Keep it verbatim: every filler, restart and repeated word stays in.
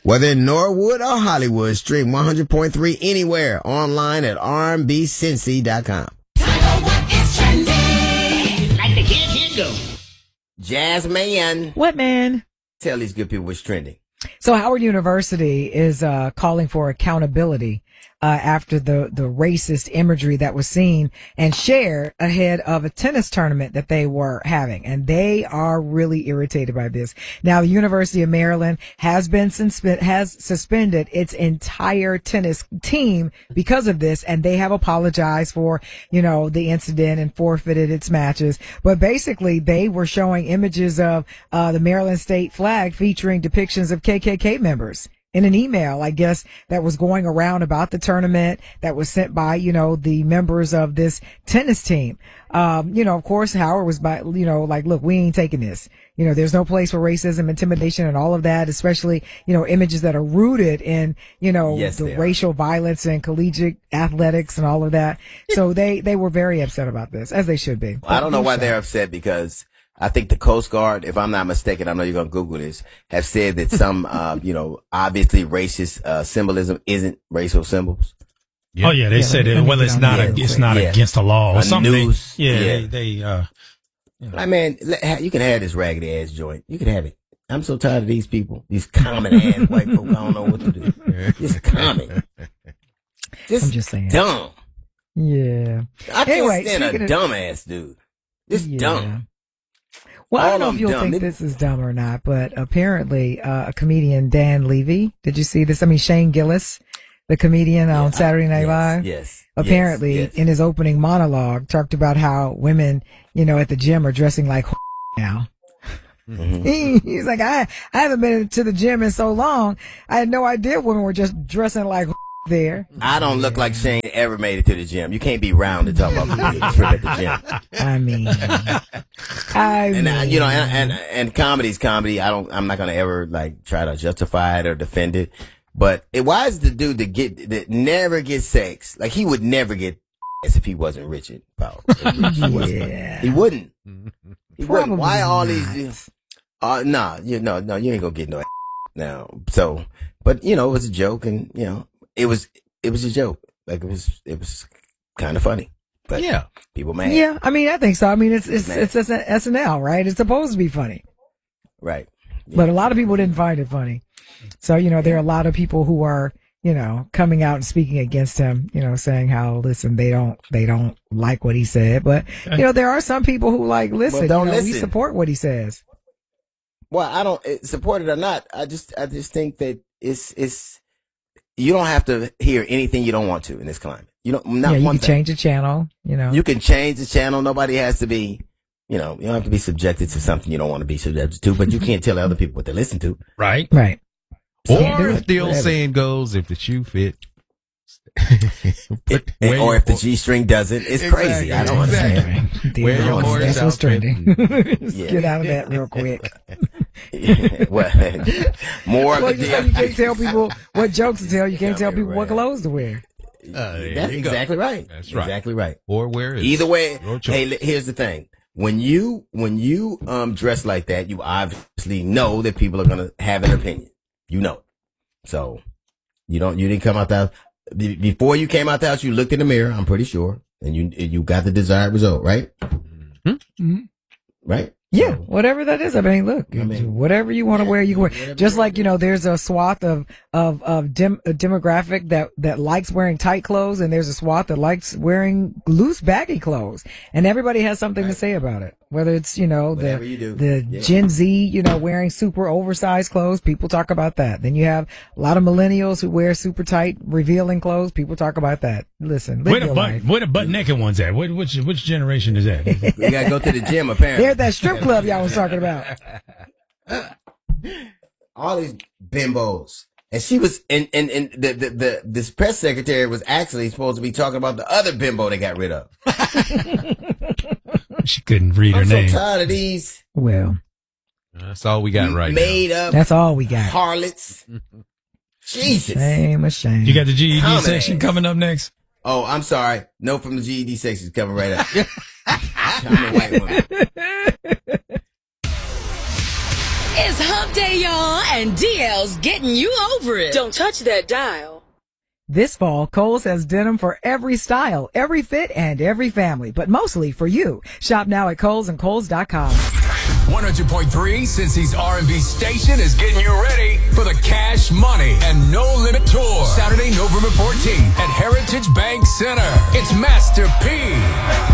Whether in Norwood or Hollywood, stream one hundred point three anywhere online at R M B Cincy dot com. Time for what is trending. Like the kid, here go. Jasmine. What, man? Tell these good people what's trending. So Howard University is uh, calling for accountability uh, after the, the racist imagery that was seen and shared ahead of a tennis tournament that they were having. And they are really irritated by this. Now, the University of Maryland has been suspend, has suspended its entire tennis team because of this. And they have apologized for, you know, the incident and forfeited its matches. But basically, they were showing images of uh, the Maryland state flag featuring depictions of K K K members in an email, I guess, that was going around about the tournament that was sent by, you know, the members of this tennis team. Um, you know, of course, Howard was by, you know, like, look, we ain't taking this. You know, there's no place for racism, intimidation, and all of that, especially, you know, images that are rooted in, you know, Yes, the they are. racial violence and collegiate athletics and all of that. So they, they were very upset about this, as they should be. I don't know why they're upset because I think the Coast Guard, if I'm not mistaken, I know you're going to Google this, have said that some, uh, you know, obviously racist uh, symbolism isn't racial symbols. Yeah. Oh yeah, they Yeah, said let that me well, get it's on not that a, real it's quick. not Yeah. against the law or A something. They- noose. yeah, Yeah. they, they uh, you know. I mean, let- ha- you can have this raggedy ass joint. You can have it. I'm so tired of these people. These common ass white folk. I don't know what to do. Just common. Just, I'm just saying. dumb. Yeah. I can't Anyway, stand a speaking of- dumb ass dude. Just Yeah. dumb. Well, I All don't know of if them you'll dumb. think They- this is dumb or not, but apparently, uh, a comedian, Dan Levy, did you see this? I mean, Shane Gillis, the comedian Yeah, on Saturday Night yes, Live. Yes. Apparently, yes, yes. in his opening monologue, talked about how women, you know, at the gym are dressing like now. Mhm. He, he's like, I, I haven't been to the gym in so long. I had no idea women were just dressing like there. I don't look like Shane ever made it to the gym. You can't be round to talk about being a trip at the gym. I mean, I And uh, mean, you know, and, and and comedy's comedy. I don't. I'm not gonna ever like try to justify it or defend it. But it, why is the dude that get that never gets sex? Like he would never get sex if he wasn't rich and powerful. yeah. He wouldn't. He wouldn't. Why Probably all not. these? Uh, nah, you no, no, you ain't gonna get no now. So, but you know, it was a joke, and you know, it was it was a joke. Like it was it was kind of funny. But Yeah. people mad. Yeah, I mean, I think so. I mean, it's it's Man. it's, it's S N L, right? It's supposed to be funny, Right. but a lot of people didn't find it funny. So you know, there are a lot of people who are, you know, coming out and speaking against him. You know, saying how listen, they don't they don't like what he said, but you know, there are some people who like listen. don't you know, we listen. support what he says. Well, I don't eh, support it or not. I just, I just think that it's, it's. You don't have to hear anything you don't want to in this climate. You don't. Not yeah, you one can thing. change the channel. You know, You can change the channel. Nobody has to be. You know, you don't have to be subjected to something you don't want to be subjected to. But you can't tell other people what to listen to. Right. right? Can't do Or it. if the old Whatever. saying goes, if the shoe fit, put, Eh, wear or your- if the G string doesn't, it's crazy. I don't Exactly. understand. Damn, Wear your that's- horse that's what's outfit. trending. Just Yeah. Get out of that real quick. Well, more of Well, the you, you can't tell people what jokes to tell. You can't Yeah, tell people what right. clothes to wear. Uh, there That's you go. exactly right. That's right. Exactly right. Or wear it. Either way, Your choice. hey, li- here's the thing. When you, when you, um, dress like that, you obviously know that people are going to have an opinion. You know. So you don't, you didn't come out the house. Be- Before you came out the house, you looked in the mirror, I'm pretty sure, and you, you got the desired result, right? Mhm. Right? Yeah, So, whatever that is. I mean, look, I mean, whatever you want to yeah, wear, you can wear. whatever Just you like, wanna you know, there's a swath of, of, of dem, a demographic that, that likes wearing tight clothes, and there's a swath that likes wearing loose, baggy clothes. And everybody has something to Right. say about it. Whether it's, you know, the, Whatever you do. the Yeah. Gen Z, you know, wearing super oversized clothes, people talk about that. Then you have a lot of millennials who wear super tight, revealing clothes, people talk about that. Listen, live Where the your butt, life. where the butt naked ones at? What, which, which generation is that? You got to go to the gym, apparently. They're at that strip club y'all was talking about. All these bimbos. And she was, and, and, and the, the, the, this press secretary was actually supposed to be talking about the other bimbo they got rid of. She couldn't read her I'm so name. tired of these Well, That's all we got right made up that's all we got. harlots. Jesus. Shame, a shame. You got the G E D Comment. section coming up next. Oh, I'm sorry. No from the G E D section is coming right up. I'm a white woman. It's hump day, y'all, and D L's getting you over it. Don't touch that dial. This fall, Kohl's has denim for every style, every fit, and every family, but mostly for you. Shop now at Kohl's and Kohl's dot com. one oh two point three, Cincy's R and B station, is getting you ready for the Cash Money and No Limit Tour. Saturday, November fourteenth at Heritage Bank Center. It's Master P,